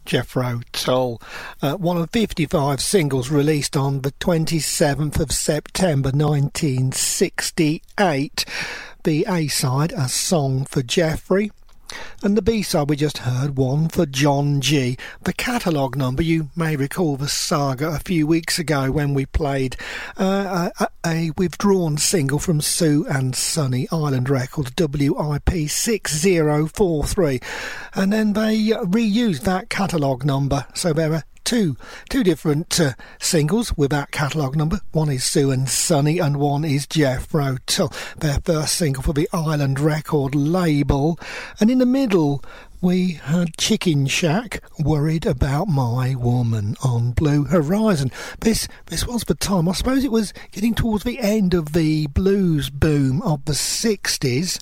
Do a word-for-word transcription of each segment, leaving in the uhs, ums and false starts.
Jethro Tull, uh, one of fifty-five singles released on the twenty-seventh of September nineteen sixty-eight. The A-side, A Song for Jeffrey, and the B-side we just heard, One for John G. The catalogue number, you may recall the saga a few weeks ago when we played uh, a, a withdrawn single from Sue and Sunny Island Records, W I P six zero four three, and then they reused that catalogue number, so there are Two, two different uh, singles with that catalogue number. One is Sue and Sunny and one is Jethro Tull, their first single for the Island Record label. And in the middle we had Chicken Shack, Worried About My Woman on Blue Horizon. This this was the time, I suppose it was getting towards the end of the blues boom of the sixties.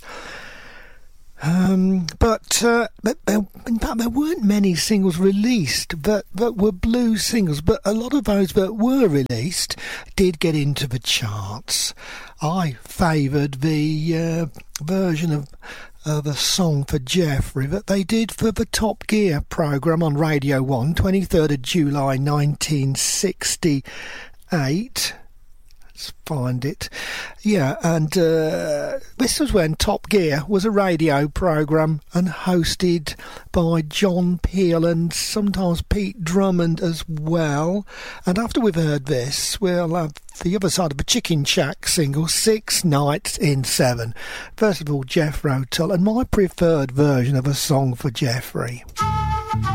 Um, but, uh, but there, in fact, there weren't many singles released that, that were blues singles, but a lot of those that were released did get into the charts. I favoured the uh, version of uh, the Song for Jeffrey that they did for the Top Gear programme on Radio one, twenty-third of July nineteen sixty-eight. Let's find it. Yeah, and uh, this was when Top Gear was a radio programme and hosted by John Peel and sometimes Pete Drummond as well. And after we've heard this, we'll have the other side of the Chicken Shack single, Six Nights in Seven. First of all, Jethro Tull, and my preferred version of A Song for Jeffrey.